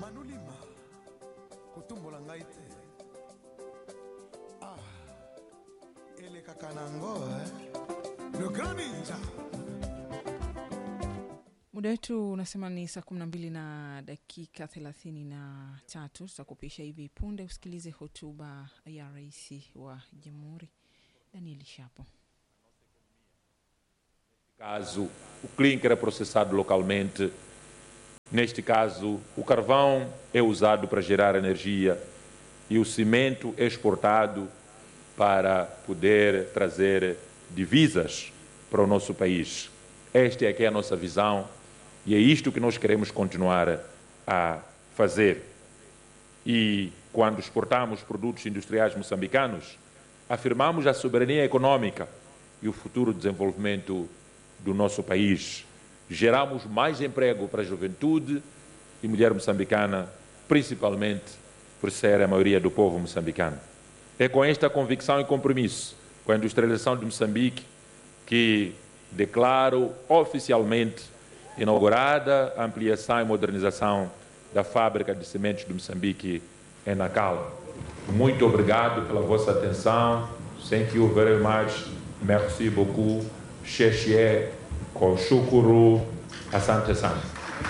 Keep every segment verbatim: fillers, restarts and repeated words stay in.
Manulima kutumbola ngai te. Ah, ele kakanango eh. Le grand ninja. Muda wetu unasema ni saa kumi na mbili na dakika thelathini na tatu. Tutakupisha hivi punde usikilize hotuba ya Rais wa Jamhuri Daniel Shapo. Caso, o clinker é processado localmente. Neste caso, o carvão é usado para gerar energia e o cimento é exportado para poder trazer divisas para o nosso país. Esta é aqui a nossa visão e é isto que nós queremos continuar a fazer. E quando exportamos produtos industriais moçambicanos, afirmamos a soberania econômica e o futuro desenvolvimento do nosso país. Geramos mais emprego para a juventude e mulher moçambicana, principalmente por ser a maioria do povo moçambicano. É com esta convicção e compromisso com a industrialização de Moçambique que declaro oficialmente inaugurada a ampliação e modernização da fábrica de sementes de Moçambique em Nacala. Muito obrigado pela vossa atenção. Thank you very much. Merci beaucoup. Xexé, Koshukuru, Asante Sana.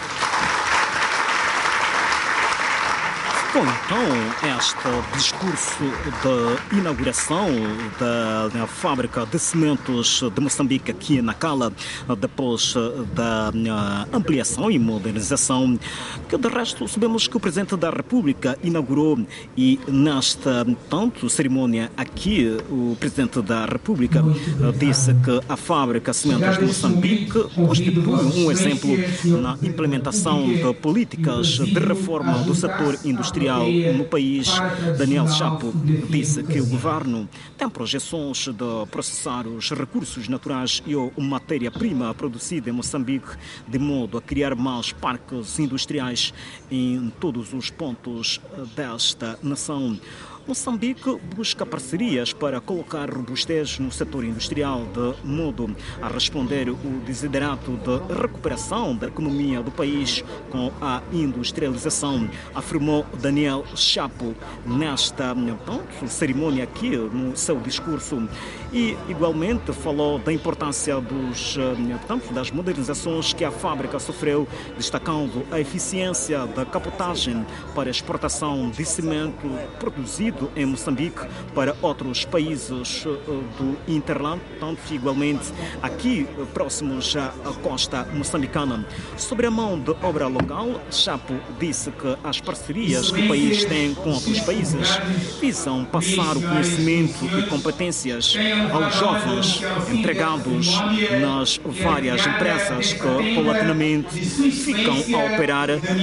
Bom, então, este discurso de inauguração da, da fábrica de cimentos de Moçambique aqui na Cala, depois da ampliação e modernização, que de resto sabemos que o Presidente da República inaugurou e nesta tanto cerimônia aqui o Presidente da República disse que a fábrica de cimentos de Moçambique constitui um exemplo na implementação de políticas de reforma do setor industrial no país. Daniel Shapo disse que o governo tem projeções de processar os recursos naturais e a matéria-prima produzida em Moçambique de modo a criar mais parques industriais em todos os pontos desta nação. Moçambique busca parcerias para colocar robustez no setor industrial de modo a responder o desiderato de recuperação da economia do país com a industrialização, afirmou Daniel Shapo nesta pronto, cerimônia aqui no seu discurso. E igualmente falou da importância dos, portanto, das modernizações que a fábrica sofreu, destacando a eficiência da capotagem para exportação de cimento produzido em Moçambique para outros países do Interland, tanto igualmente aqui próximos à costa moçambicana. Sobre a mão de obra local, Shapo disse que as parcerias que o país tem com outros países visam passar o conhecimento e competências aos jovens empregados nas várias empresas que paulatinamente ficam a operar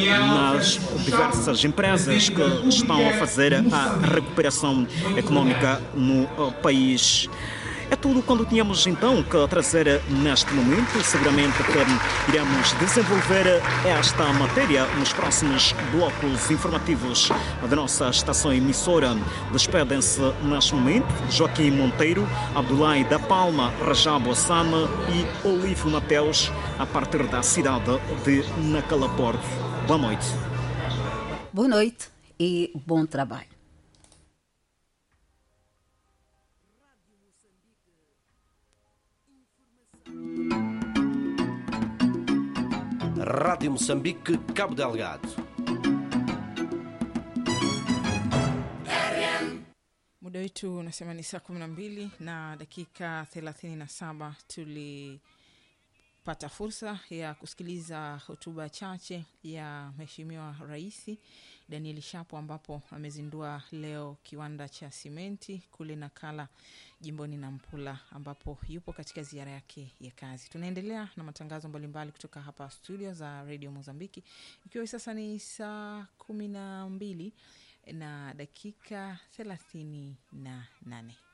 nas diversas empresas que estão a fazer a recuperação econômica no país. É tudo quando tínhamos então que trazer neste momento. Seguramente que iremos desenvolver esta matéria nos próximos blocos informativos da nossa estação emissora. Despedem-se neste momento Joaquim Monteiro, Abdulai da Palma, Rajabo Osama e Olívio Mateus, a partir da cidade de Nacalaporto. Boa noite. Boa noite e bom trabalho. Rádio Moçambique, Cabo Delgado. Muda wetu unasema ni saa kumi na mbili na dakika thelathini na saba. Tulipata fursa ya kusikiliza hotuba chache ya Mheshimiwa Rais Daniel Shapo ambapo amezindua leo kiwanda cha simenti kule Nacala jimboni Nampula ambapo yupo katika ziara yake ya kazi. Tunaendelea na matangazo mbalimbali kutoka hapa studio za Radio Mozambiki, ikiwa sasa ni saa kumi na mbili na dakika thelathini na nane.